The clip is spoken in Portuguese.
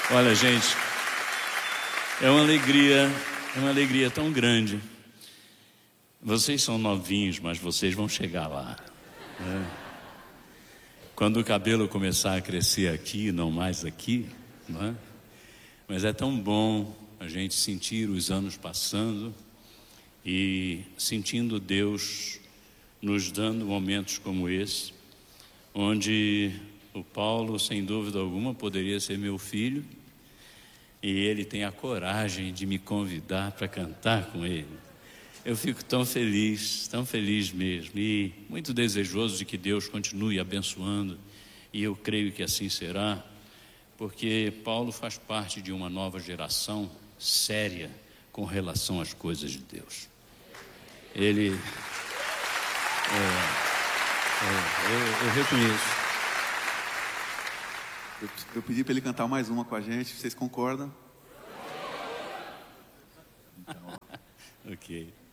Olha, gente, é uma alegria tão grande. Vocês são novinhos, mas vocês vão chegar lá, né? Quando o cabelo começar a crescer aqui, não mais aqui, não é? Mas é tão bom a gente sentir os anos passando e sentindo Deus nos dando momentos como esse, onde o Paulo, sem dúvida alguma, poderia ser meu filho, e ele tem a coragem de me convidar para cantar com ele. Eu fico tão feliz mesmo, e muito desejoso de que Deus continue abençoando, e eu creio que assim será, porque Paulo faz parte de uma nova geração séria com relação às coisas de Deus. Ele, eu reconheço. Eu pedi para ele cantar mais uma com a gente, vocês concordam? Ok.